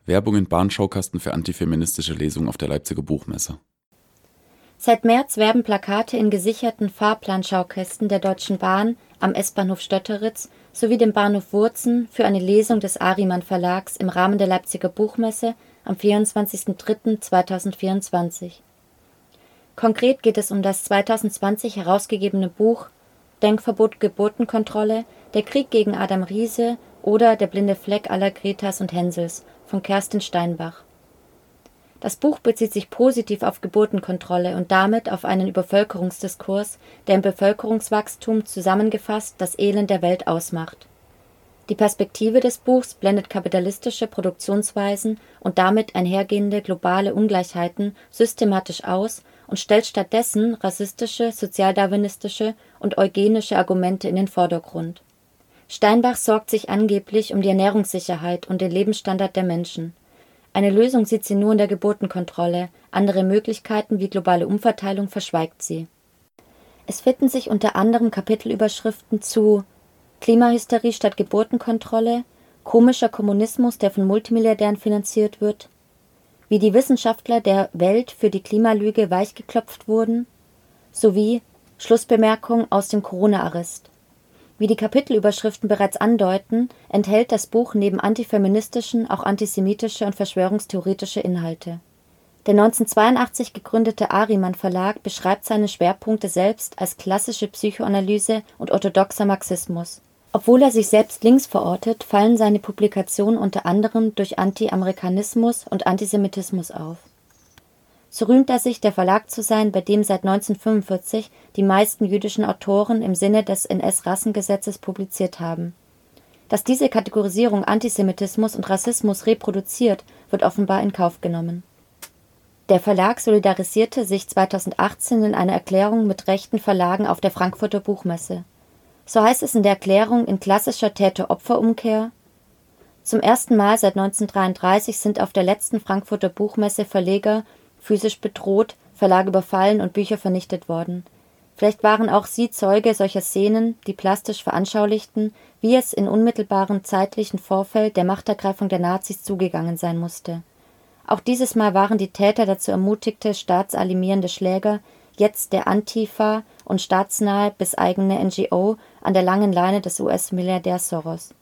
Werbung in Bahnschaukasten für antifeministische Lesungen auf der Leipziger Buchmesse. Seit März werben Plakate in gesicherten Fahrplanschaukästen der Deutschen Bahn am S-Bahnhof Stötteritz sowie dem Bahnhof Wurzen für eine Lesung des Ariman Verlags im Rahmen der Leipziger Buchmesse am 24.03.2024. Konkret geht es um das 2020 herausgegebene Buch Denkverbot Geburtenkontrolle – Der Krieg gegen Adam Riese oder Der blinde Fleck aller Gretas und Hänsels von Kerstin Steinbach. Das Buch bezieht sich positiv auf Geburtenkontrolle und damit auf einen Übervölkerungsdiskurs, der im Bevölkerungswachstum zusammengefasst das Elend der Welt ausmacht. Die Perspektive des Buchs blendet kapitalistische Produktionsweisen und damit einhergehende globale Ungleichheiten systematisch aus und stellt stattdessen rassistische, sozialdarwinistische und eugenische Argumente in den Vordergrund. Steinbach sorgt sich angeblich um die Ernährungssicherheit und den Lebensstandard der Menschen. Eine Lösung sieht sie nur in der Geburtenkontrolle, andere Möglichkeiten wie globale Umverteilung verschweigt sie. Es finden sich unter anderem Kapitelüberschriften zu Klimahysterie statt Geburtenkontrolle, komischer Kommunismus, der von Multimilliardären finanziert wird, wie die Wissenschaftler der Welt für die Klimalüge weichgeklopft wurden, sowie Schlussbemerkung aus dem Corona-Arrest. Wie die Kapitelüberschriften bereits andeuten, enthält das Buch neben antifeministischen auch antisemitische und verschwörungstheoretische Inhalte. Der 1982 gegründete Ariman Verlag beschreibt seine Schwerpunkte selbst als klassische Psychoanalyse und orthodoxer Marxismus. Obwohl er sich selbst links verortet, fallen seine Publikationen unter anderem durch Anti-Amerikanismus und Antisemitismus auf. So rühmt er sich, der Verlag zu sein, bei dem seit 1945 die meisten jüdischen Autoren im Sinne des NS-Rassengesetzes publiziert haben. Dass diese Kategorisierung Antisemitismus und Rassismus reproduziert, wird offenbar in Kauf genommen. Der Verlag solidarisierte sich 2018 in einer Erklärung mit rechten Verlagen auf der Frankfurter Buchmesse. So heißt es in der Erklärung in klassischer Täter-Opfer-Umkehr: Zum ersten Mal seit 1933 sind auf der letzten Frankfurter Buchmesse Verleger physisch bedroht, Verlage überfallen und Bücher vernichtet worden. Vielleicht waren auch Sie Zeuge solcher Szenen, die plastisch veranschaulichten, wie es in unmittelbarem zeitlichen Vorfeld der Machtergreifung der Nazis zugegangen sein musste. Auch dieses Mal waren die Täter dazu ermutigte, staatsalarmierende Schläger, jetzt der Antifa und staatsnahe bis eigene NGO an der langen Leine des US-Milliardärs Soros.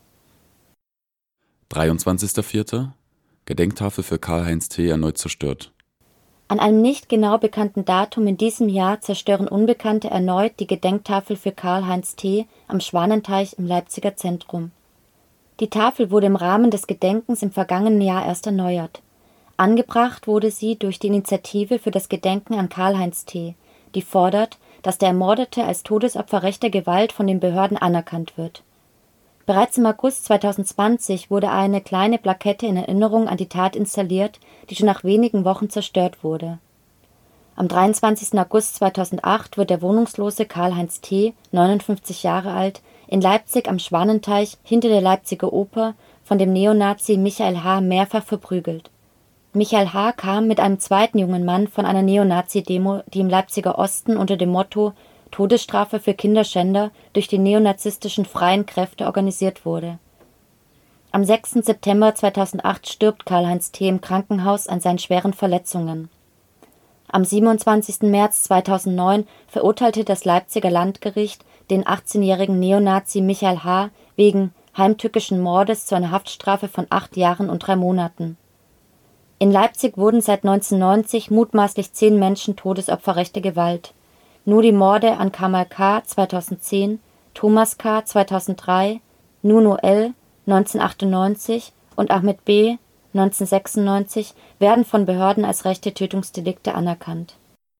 23.04. Gedenktafel für Karl-Heinz T. erneut zerstört. An einem nicht genau bekannten Datum in diesem Jahr zerstören Unbekannte erneut die Gedenktafel für Karl-Heinz T. am Schwanenteich im Leipziger Zentrum. Die Tafel wurde im Rahmen des Gedenkens im vergangenen Jahr erst erneuert. Angebracht wurde sie durch die Initiative für das Gedenken an Karl-Heinz T., die fordert, dass der Ermordete als Todesopfer rechter Gewalt von den Behörden anerkannt wird. Bereits im August 2020 wurde eine kleine Plakette in Erinnerung an die Tat installiert, die schon nach wenigen Wochen zerstört wurde. Am 23. August 2008 wird der wohnungslose Karl-Heinz T., 59 Jahre alt, in Leipzig am Schwanenteich hinter der Leipziger Oper von dem Neonazi Michael H. mehrfach verprügelt. Michael H. kam mit einem zweiten jungen Mann von einer Neonazi-Demo, die im Leipziger Osten unter dem Motto Todesstrafe für Kinderschänder durch die neonazistischen Freien Kräfte organisiert wurde. Am 6. September 2008 stirbt Karl-Heinz T. im Krankenhaus an seinen schweren Verletzungen. Am 27. März 2009 verurteilte das Leipziger Landgericht den 18-jährigen Neonazi Michael H. wegen heimtückischen Mordes zu einer Haftstrafe von 8 Jahren und 3 Monaten. In Leipzig wurden seit 1990 mutmaßlich 10 Menschen Todesopfer rechter Gewalt. Nur die Morde an Kamal K. 2010, Thomas K. 2003, Nuno L. 1998 und Ahmed B. 1996 werden von Behörden als rechte Tötungsdelikte anerkannt.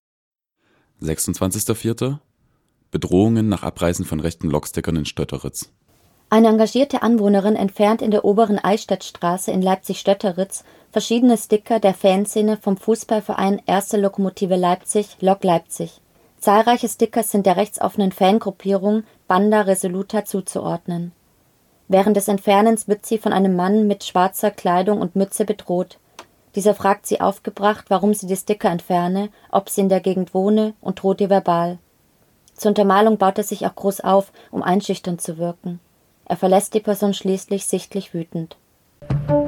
26.04. Bedrohungen nach Abreisen von rechten Lokstickern in Stötteritz. Eine engagierte Anwohnerin entfernt in der oberen Eichstättstraße in Leipzig-Stötteritz verschiedene Sticker der Fanszene vom Fußballverein 1. Lokomotive Leipzig, Lok Leipzig. Zahlreiche Sticker sind der rechtsoffenen Fangruppierung Banda Resoluta zuzuordnen. Während des Entfernens wird sie von einem Mann mit schwarzer Kleidung und Mütze bedroht. Dieser fragt sie aufgebracht, warum sie die Sticker entferne, ob sie in der Gegend wohne, und droht ihr verbal. Zur Untermalung baut er sich auch groß auf, um einschüchternd zu wirken. Er verlässt die Person schließlich sichtlich wütend.